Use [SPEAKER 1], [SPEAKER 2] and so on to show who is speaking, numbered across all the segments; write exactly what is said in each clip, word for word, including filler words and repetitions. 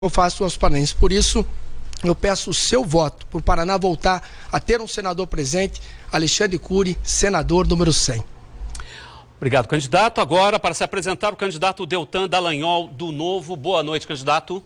[SPEAKER 1] eu faço aos paranaenses. Por isso, eu peço o seu voto para o Paraná voltar a ter um senador presente, Alexandre Cury, senador número cem.
[SPEAKER 2] Obrigado, candidato. Agora, para se apresentar, o candidato Deltan Dallagnol, do Novo. Boa noite, candidato.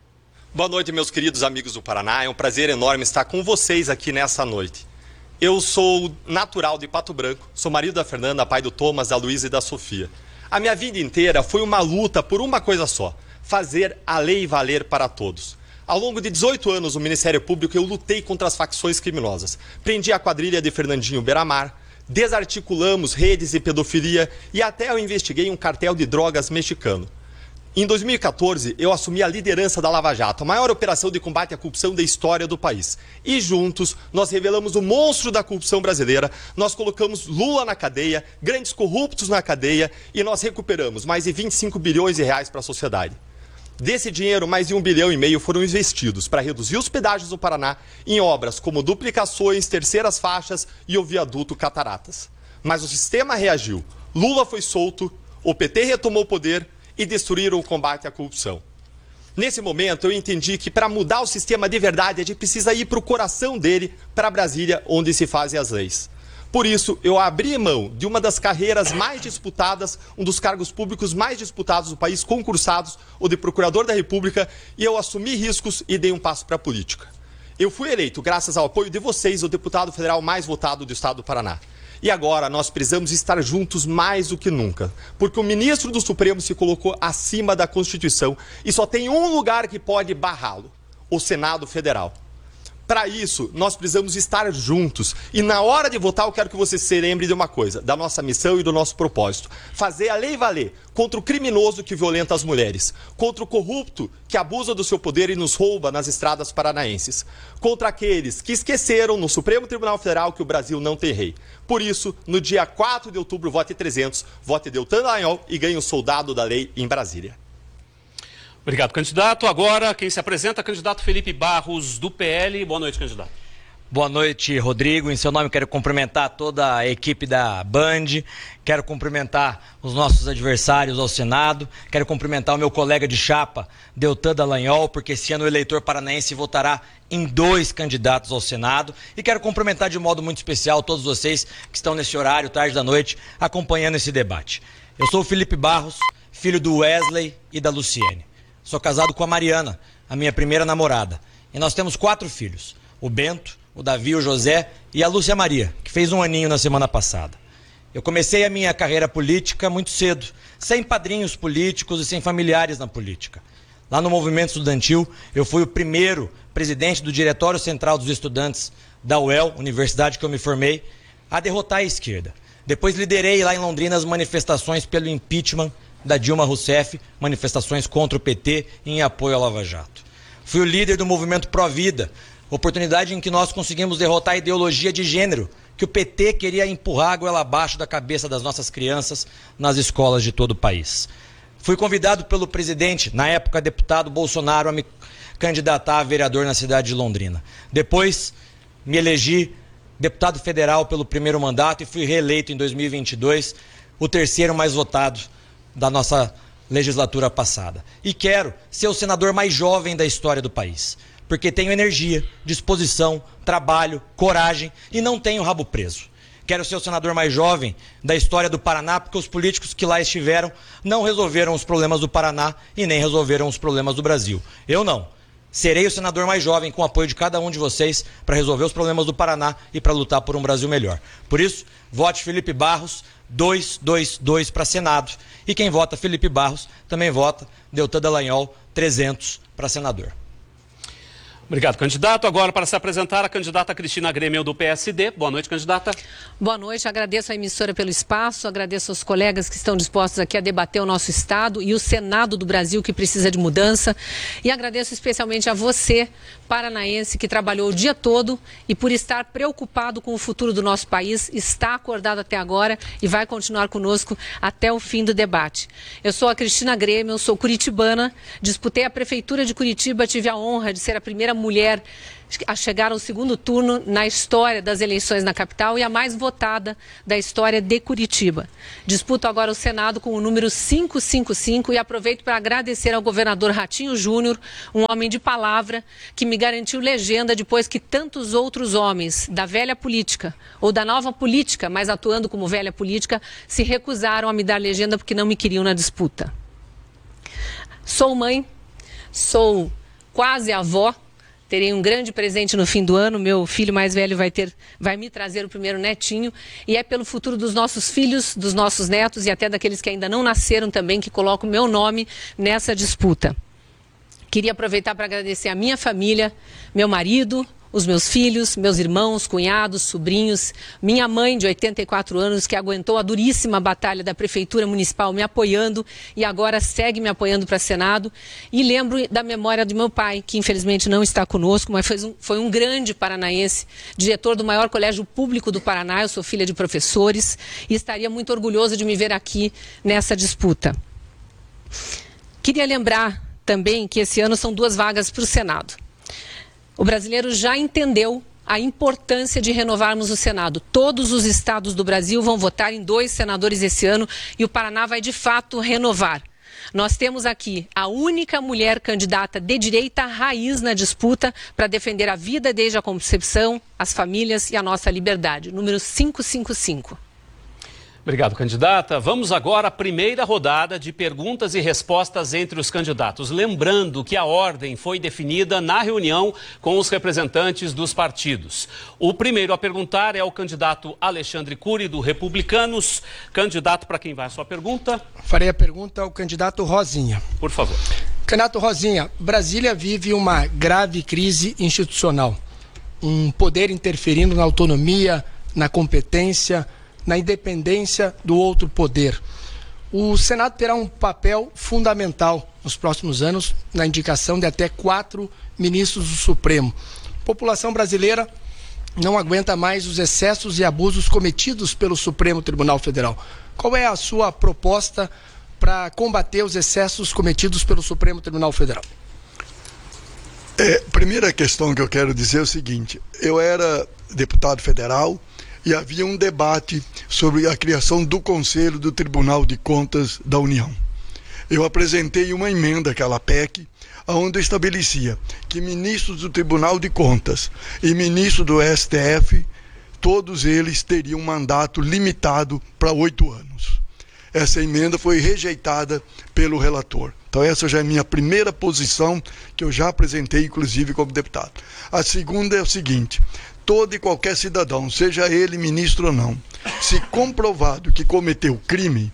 [SPEAKER 3] Boa noite, meus queridos amigos do Paraná. É um prazer enorme estar com vocês aqui nessa noite. Eu sou natural de Pato Branco, sou marido da Fernanda, pai do Thomas, da Luísa e da Sofia. A minha vida inteira foi uma luta por uma coisa só: fazer a lei valer para todos. Ao longo de dezoito anos no Ministério Público, eu lutei contra as facções criminosas. Prendi a quadrilha de Fernandinho Beiramar, desarticulamos redes de pedofilia e até eu investiguei um cartel de drogas mexicano. Em dois mil e quatorze, eu assumi a liderança da Lava Jato, a maior operação de combate à corrupção da história do país. E juntos, nós revelamos o monstro da corrupção brasileira, nós colocamos Lula na cadeia, grandes corruptos na cadeia e nós recuperamos mais de vinte e cinco bilhões de reais para a sociedade. Desse dinheiro, mais de um bilhão e meio foram investidos para reduzir os pedágios do Paraná em obras como duplicações, terceiras faixas e o viaduto Cataratas. Mas o sistema reagiu. Lula foi solto, o P T retomou o poder e destruíram o combate à corrupção. Nesse momento, eu entendi que para mudar o sistema de verdade, a gente precisa ir para o coração dele, para Brasília, onde se fazem as leis. Por isso, eu abri mão de uma das carreiras mais disputadas, um dos cargos públicos mais disputados do país, concursados, o de Procurador da República, e eu assumi riscos e dei um passo para a política. Eu fui eleito, graças ao apoio de vocês, o deputado federal mais votado do estado do Paraná. E agora nós precisamos estar juntos mais do que nunca, porque o ministro do Supremo se colocou acima da Constituição e só tem um lugar que pode barrá-lo: o Senado Federal. Para isso, nós precisamos estar juntos. E na hora de votar, eu quero que você se lembre de uma coisa: da nossa missão e do nosso propósito. Fazer a lei valer contra o criminoso que violenta as mulheres, contra o corrupto que abusa do seu poder e nos rouba nas estradas paranaenses, contra aqueles que esqueceram no Supremo Tribunal Federal que o Brasil não tem rei. Por isso, no dia quatro de outubro, vote trezentos, vote Deltan Dallagnol e ganhe o soldado da lei em Brasília.
[SPEAKER 2] Obrigado, candidato. Agora, quem se apresenta, candidato Felipe Barros, do P L. Boa noite, candidato.
[SPEAKER 4] Boa noite, Rodrigo. Em seu nome, quero cumprimentar toda a equipe da Band, quero cumprimentar os nossos adversários ao Senado, quero cumprimentar o meu colega de chapa, Deltan Dallagnol, porque esse ano o eleitor paranaense votará em dois candidatos ao Senado, e quero cumprimentar de modo muito especial todos vocês que estão nesse horário, tarde da noite, acompanhando esse debate. Eu sou o Felipe Barros, filho do Wesley e da Luciene. Sou casado com a Mariana, a minha primeira namorada. E nós temos quatro filhos: o Bento, o Davi, o José e a Lúcia Maria, que fez um aninho na semana passada. Eu comecei a minha carreira política muito cedo, sem padrinhos políticos e sem familiares na política. Lá no movimento estudantil, eu fui o primeiro presidente do Diretório Central dos Estudantes da U E L, universidade que eu me formei, a derrotar a esquerda. Depois liderei lá em Londrina as manifestações pelo impeachment da Dilma Rousseff, manifestações contra o P T e em apoio à Lava Jato. Fui o líder do movimento Pró-Vida, oportunidade em que nós conseguimos derrotar a ideologia de gênero que o P T queria empurrar goela abaixo da cabeça das nossas crianças nas escolas de todo o país. Fui convidado pelo presidente, na época deputado Bolsonaro, a me candidatar a vereador na cidade de Londrina. Depois me elegi deputado federal pelo primeiro mandato e fui reeleito em dois mil e vinte e dois, o terceiro mais votado da nossa legislatura passada. E quero ser o senador mais jovem da história do país, porque tenho energia, disposição, trabalho, coragem e não tenho rabo preso. Quero ser o senador mais jovem da história do Paraná, porque os políticos que lá estiveram não resolveram os problemas do Paraná e nem resolveram os problemas do Brasil. Eu não. Serei o senador mais jovem, com o apoio de cada um de vocês, para resolver os problemas do Paraná e para lutar por um Brasil melhor. Por isso, vote Felipe Barros, dois dois dois para Senado. E quem vota Felipe Barros também vota Deltan Dallagnol, trezentos para senador.
[SPEAKER 2] Obrigado, candidato. Agora, para se apresentar, a candidata Cristina Grêmio, do P S D. Boa noite, candidata.
[SPEAKER 5] Boa noite. Agradeço à emissora pelo espaço, agradeço aos colegas que estão dispostos aqui a debater o nosso Estado e o Senado do Brasil, que precisa de mudança. E agradeço especialmente a você, paranaense, que trabalhou o dia todo e por estar preocupado com o futuro do nosso país, está acordado até agora e vai continuar conosco até o fim do debate. Eu sou a Cristina Grêmio, eu sou curitibana, disputei a Prefeitura de Curitiba, tive a honra de ser a primeira mulher a chegar ao segundo turno na história das eleições na capital e a mais votada da história de Curitiba. Disputo agora o Senado com o número quinhentos e cinquenta e cinco e aproveito para agradecer ao governador Ratinho Júnior, um homem de palavra que me garantiu legenda depois que tantos outros homens da velha política ou da nova política, mas atuando como velha política, se recusaram a me dar legenda porque não me queriam na disputa. Sou mãe, sou quase avó. Terei um grande presente no fim do ano. Meu filho mais velho vai ter, vai me trazer o primeiro netinho. E é pelo futuro dos nossos filhos, dos nossos netos e até daqueles que ainda não nasceram também que coloco o meu nome nessa disputa. Queria aproveitar para agradecer a minha família, meu marido, os meus filhos, meus irmãos, cunhados, sobrinhos, minha mãe de oitenta e quatro anos que aguentou a duríssima batalha da Prefeitura Municipal me apoiando e agora segue me apoiando para Senado. E lembro da memória de meu pai, que infelizmente não está conosco, mas foi um, foi um grande paranaense, diretor do maior colégio público do Paraná. Eu sou filha de professores e estaria muito orgulhoso de me ver aqui nessa disputa. Queria lembrar também que esse ano são duas vagas para o Senado. O brasileiro já entendeu a importância de renovarmos o Senado. Todos os estados do Brasil vão votar em dois senadores esse ano e o Paraná vai, de fato, renovar. Nós temos aqui a única mulher candidata de direita raiz na disputa para defender a vida desde a concepção, as famílias e a nossa liberdade. Número quinhentos e cinquenta e cinco.
[SPEAKER 2] Obrigado, candidata. Vamos agora à primeira rodada de perguntas e respostas entre os candidatos. Lembrando que a ordem foi definida na reunião com os representantes dos partidos. O primeiro a perguntar é o candidato Alexandre Cury, do Republicanos. Candidato, para quem vai a sua pergunta?
[SPEAKER 1] Farei a pergunta ao candidato Rosinha.
[SPEAKER 2] Por favor.
[SPEAKER 1] Candidato Rosinha, Brasília vive uma grave crise institucional. Um poder interferindo na autonomia, na competência, na independência do outro poder. O Senado terá um papel fundamental nos próximos anos na indicação de até quatro ministros do Supremo. A população brasileira não aguenta mais os excessos e abusos cometidos pelo Supremo Tribunal Federal. Qual é a sua proposta para combater os excessos cometidos pelo Supremo Tribunal Federal?
[SPEAKER 6] É, primeira questão que eu quero dizer é o seguinte: eu era deputado federal e havia um debate sobre a criação do Conselho do Tribunal de Contas da União. Eu apresentei uma emenda àquela P E C, onde eu estabelecia que ministros do Tribunal de Contas e ministros do S T F, todos eles teriam um mandato limitado para oito anos. Essa emenda foi rejeitada pelo relator. Então essa já é a minha primeira posição, que eu já apresentei, inclusive, como deputado. A segunda é o seguinte: todo e qualquer cidadão, seja ele ministro ou não, se comprovado que cometeu crime,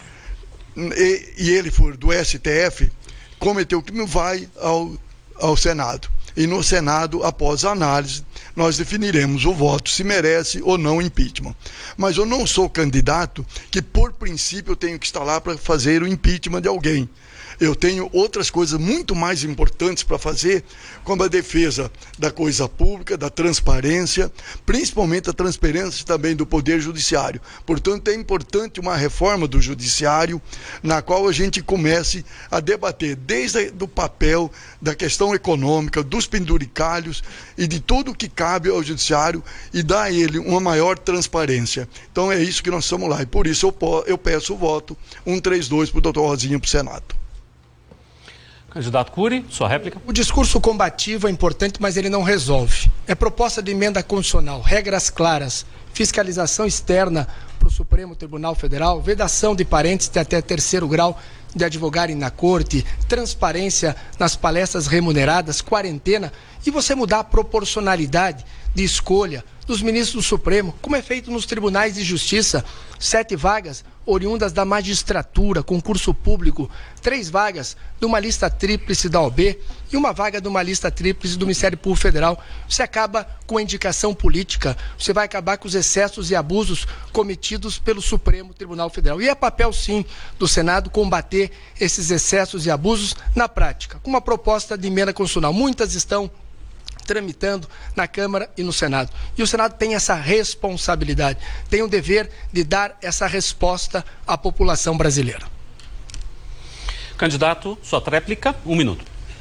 [SPEAKER 6] e, e ele for do S T F, cometeu crime, vai ao, ao Senado. E no Senado, após a análise, nós definiremos o voto, se merece ou não impeachment. Mas eu não sou candidato que, por princípio, eu tenho que estar lá para fazer o impeachment de alguém. Eu tenho outras coisas muito mais importantes para fazer, como a defesa da coisa pública, da transparência, principalmente a transparência também do Poder Judiciário. Portanto, é importante uma reforma do Judiciário, na qual a gente comece a debater desde o papel da questão econômica, dos penduricalhos e de tudo o que cabe ao Judiciário e dar a ele uma maior transparência. Então é isso que nós estamos lá. E por isso eu, eu peço o voto cento e trinta e dois para o doutor Rosinha para o Senado.
[SPEAKER 2] Candidato Cury, sua réplica.
[SPEAKER 1] O discurso combativo é importante, mas ele não resolve. É proposta de emenda constitucional, regras claras, fiscalização externa para o Supremo Tribunal Federal, vedação de parentes de até terceiro grau de advogarem na corte, transparência nas palestras remuneradas, quarentena, e você mudar a proporcionalidade de escolha dos ministros do Supremo, como é feito nos tribunais de justiça. Sete vagas oriundas da magistratura, concurso público, três vagas de uma lista tríplice da O A B e uma vaga de uma lista tríplice do Ministério Público Federal. Você acaba com a indicação política, você vai acabar com os excessos e abusos cometidos pelo Supremo Tribunal Federal. E é papel, sim, do Senado combater esses excessos e abusos na prática, com uma proposta de emenda constitucional. Muitas estão tramitando na Câmara e no Senado. E o Senado tem essa responsabilidade, tem o dever de dar essa resposta à população brasileira.
[SPEAKER 2] Candidato, sua tréplica, um minuto.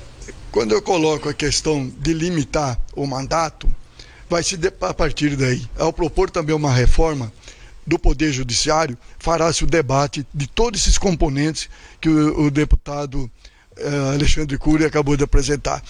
[SPEAKER 6] quando eu coloco a questão de limitar o mandato, vai se de, a partir daí. Ao propor também uma reforma do Poder Judiciário, fará-se o debate de todos esses componentes que o, o deputado eh, Alexandre Cury acabou de apresentar.